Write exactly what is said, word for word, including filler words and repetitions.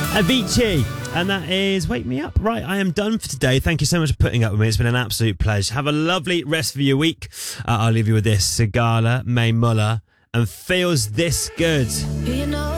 Avicii, and that is Wake Me Up. Right, I am done for today. Thank you so much for putting up with me. It's been an absolute pleasure. Have a lovely rest of your week. Uh, I'll leave you with this: Sigala, May Muller, and Feels This Good. You know